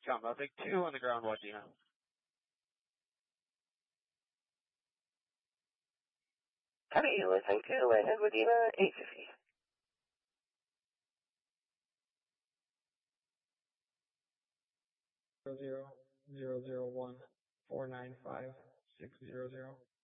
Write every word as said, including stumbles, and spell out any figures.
Combo, take two on the ground, Wajina. Heavy, listening to Landed Wadima eight fifty. Zero zero zero zero one four nine five six zero zero.